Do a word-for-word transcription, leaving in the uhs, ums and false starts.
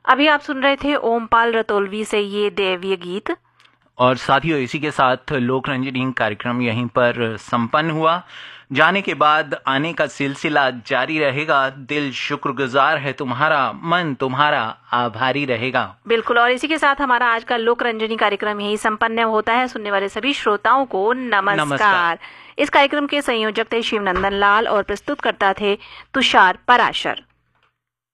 अभी आप सुन रहे थे ओमपाल रतोलवी से ये दैवीय गीत। और साथियों, इसी के साथ लोक रंजनी कार्यक्रम यहीं पर संपन्न हुआ। जाने के बाद आने का सिलसिला जारी रहेगा। दिल शुक्रगुजार है तुम्हारा, मन तुम्हारा आभारी रहेगा। बिल्कुल, और इसी के साथ हमारा आज का लोक रंजनी कार्यक्रम यही संपन्न होता है। सुनने वाले सभी श्रोताओं को नमस्कार, नमस्कार। इस कार्यक्रम के संयोजक थे शिवनंदन लाल और प्रस्तुतकर्ता थे तुषार पराशर।